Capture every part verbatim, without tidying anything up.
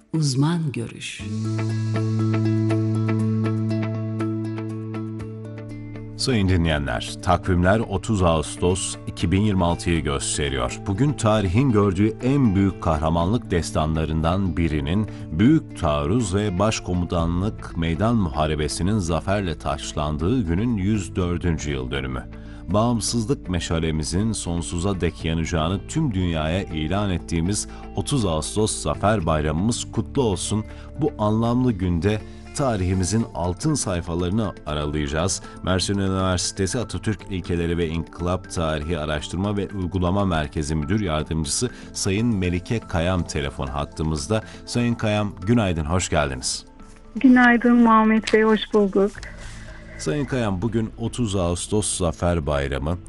Uzman görüş. Sayın dinleyenler, takvimler otuz Ağustos iki bin yirmi altıyı gösteriyor. Bugün tarihin gördüğü en büyük kahramanlık destanlarından birinin Büyük Taarruz ve Başkomutanlık Meydan Muharebesi'nin zaferle taçlandığı günün yüz dördüncü yıl dönümü. Bağımsızlık meşalemizin sonsuza dek yanacağını tüm dünyaya ilan ettiğimiz otuz Ağustos Zafer Bayramımız kutlu olsun. Bu anlamlı günde tarihimizin altın sayfalarını aralayacağız. Mersin Üniversitesi Atatürk İlkeleri ve İnkılap Tarihi Araştırma ve Uygulama Merkezi Müdür Yardımcısı Sayın Melike Kayam telefon hattımızda. Sayın Kayam, günaydın, hoş geldiniz. Günaydın Muhammed Bey, hoş bulduk. Sayın Kayam, bugün otuz Ağustos Zafer Bayramı.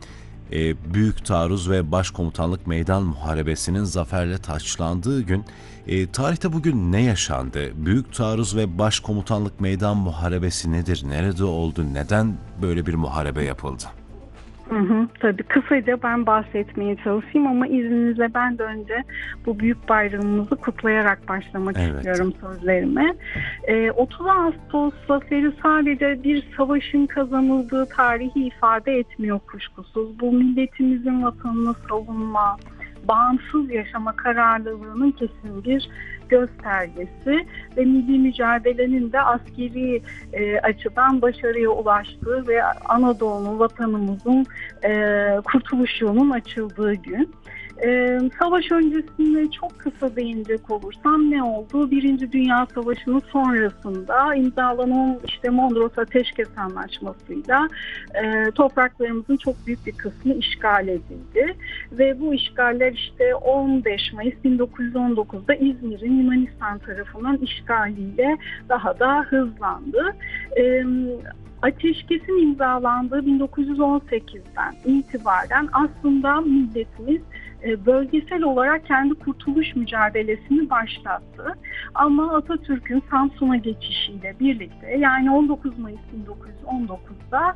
E, Büyük Taarruz ve Başkomutanlık Meydan Muharebesi'nin zaferle taçlandığı gün. E, tarihte bugün ne yaşandı? Büyük Taarruz ve Başkomutanlık Meydan Muharebesi nedir? Nerede oldu? Neden böyle bir muharebe yapıldı? Hı hı, tabii kısaca ben bahsetmeye çalışayım ama izninizle ben de önce bu büyük bayramımızı kutlayarak başlamak Evet. istiyorum sözlerime. Ee, otuz Ağustos zaferi sadece bir savaşın kazanıldığı tarihi ifade etmiyor kuşkusuz. Bu milletimizin vatanını savunma, bağımsız yaşama kararlılığının kesin bir göstergesi ve milli mücadelenin de askeri e, açıdan başarıya ulaştığı ve Anadolu'nun, vatanımızın e, kurtuluş yolunun açıldığı gün. Ee, savaş öncesinde çok kısa değinecek olursam ne oldu? Birinci Dünya Savaşı'nın sonrasında imzalanan işte Mondros Ateşkes Anlaşması'yla e, topraklarımızın çok büyük bir kısmı işgal edildi. Ve bu işgaller işte on beş Mayıs bin dokuz yüz on dokuzda İzmir'in Yunanistan tarafından işgaliyle daha da hızlandı. E, Ateşkesin imzalandığı bin dokuz yüz on sekizden itibaren aslında milletimiz bölgesel olarak kendi kurtuluş mücadelesini başlattı. Ama Atatürk'ün Samsun'a geçişiyle birlikte yani on dokuz Mayıs bin dokuz yüz on dokuzda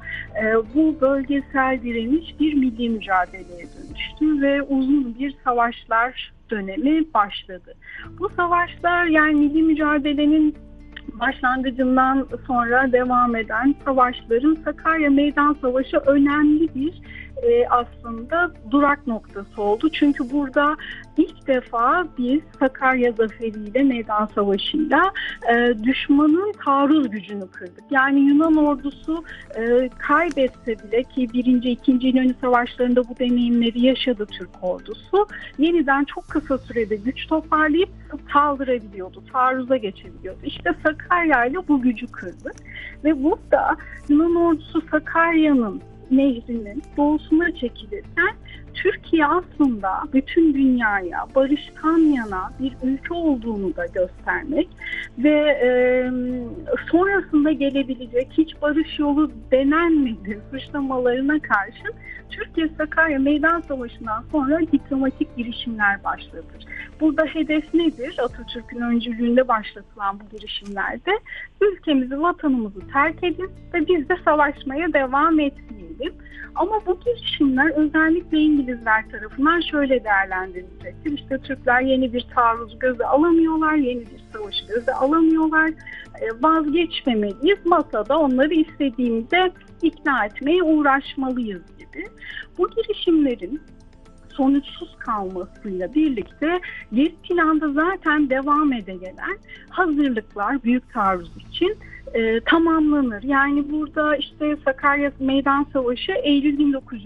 bu bölgesel direniş bir milli mücadeleye dönüştü ve uzun bir savaşlar dönemi başladı. Bu savaşlar yani milli mücadelenin başlangıcından sonra devam eden savaşların Sakarya Meydan Savaşı önemli bir e, aslında durak noktası oldu. Çünkü burada ilk defa biz Sakarya zaferiyle, Meydan Savaşı'yla e, düşmanın taarruz gücünü kırdık. Yani Yunan ordusu e, kaybetse bile ki birinci, ikinci İnönü Savaşları'nda bu deneyimleri yaşadı Türk ordusu. Yeniden çok kısa sürede güç toparlayıp saldırabiliyordu, taarruza geçebiliyordu. İşte Sakarya ile bu gücü kırdık. Ve burada Yunan ordusu Sakarya'nın nehrinin doğusuna çekilirken Türkiye aslında bütün dünyaya barıştan yana bir ülke olduğunu da göstermek ve e, sonrasında gelebilecek hiç barış yolu denenmedi suçlamalarına karşın Türkiye Sakarya Meydan Savaşı'ndan sonra diplomatik girişimler başlatır. Burada hedef nedir? Atatürk'ün öncülüğünde başlatılan bu girişimlerde ülkemizi, vatanımızı terk edin ve biz de savaşmaya devam etmeyelim. Ama bu girişimler özellikle İngilizler tarafından şöyle değerlendirilecektir. İşte Türkler yeni bir taarruz göze alamıyorlar, yeni bir savaşı göze alamıyorlar. Vazgeçmemeliyiz, masada onları istediğimizde ikna etmeye uğraşmalıyız gibi. Bu girişimlerin sonuçsuz kalmasıyla birlikte geri planda zaten devam ede gelen hazırlıklar büyük taarruz için e, tamamlanır. Yani burada işte Sakarya Meydan Savaşı Eylül bin dokuz yüz